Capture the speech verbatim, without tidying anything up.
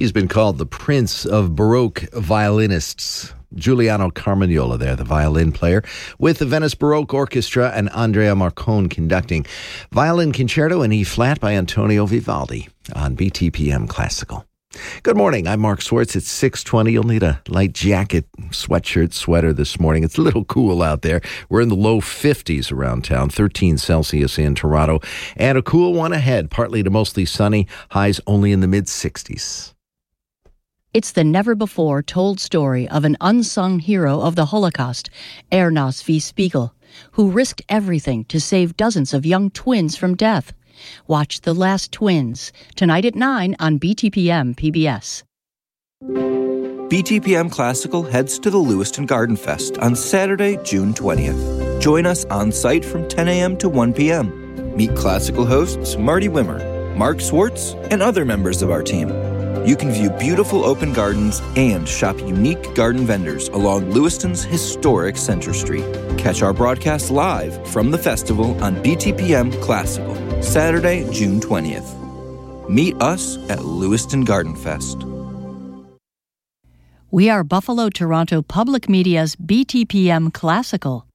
He's been called the Prince of Baroque violinists. Giuliano Carmagnola there, the violin player, with the Venice Baroque Orchestra and Andrea Marcon conducting. Violin Concerto in E-flat by Antonio Vivaldi on B T P M Classical. Good morning, I'm Mark Swartz. It's six twenty. You'll need a light jacket, sweatshirt, sweater this morning. It's a little cool out there. We're in the low fifties around town, thirteen Celsius in Toronto, and a cool one ahead, partly to mostly sunny, highs only in the mid-sixties. It's the never-before-told story of an unsung hero of the Holocaust, Ernst V. Spiegel, who risked everything to save dozens of young twins from death. Watch The Last Twins, tonight at nine on B T P M P B S. B T P M Classical heads to the Lewiston Garden Fest on Saturday, June twentieth. Join us on site from ten a.m. to one p.m. Meet classical hosts Marty Wimmer, Mark Swartz, and other members of our team. You can view beautiful open gardens and shop unique garden vendors along Lewiston's historic Center Street. Catch our broadcast live from the festival on B T P M Classical, Saturday, June twentieth. Meet us at Lewiston Garden Fest. We are Buffalo Toronto Public Media's B T P M Classical.